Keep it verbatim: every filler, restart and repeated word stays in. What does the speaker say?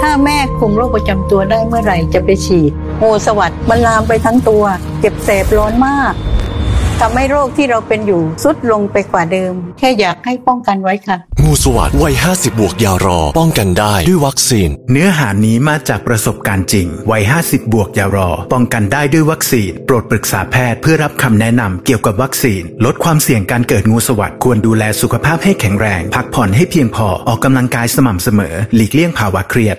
ถ้าแม่คุมโรคประจำตัวได้เมื่อไหร่จะไปฉีดงูสวัสด์มันลามไปทั้งตัวเจ็บแสบร้อนมากทำให้โรคที่เราเป็นอยู่ทรุดลงไปกว่าเดิมแค่อยากให้ป้องกันไว้ค่ะงูสวัสด์วัยห้าสิบบวกยารอป้องกันได้ด้วยวัคซีนเนื้อหานี้มาจากประสบการณ์จริงวัยห้าสิบบวกยารอป้องกันได้ด้วยวัคซีนโปรดปรึกษาแพทย์เพื่อรับคำแนะนำเกี่ยวกับวัคซีนลดความเสี่ยงการเกิดงูสวัสด์ควรดูแลสุขภาพให้แข็งแรงพักผ่อนให้เพียงพอออกกำลังกายสม่ำเสมอหลีกเลี่ยงภาวะเครียด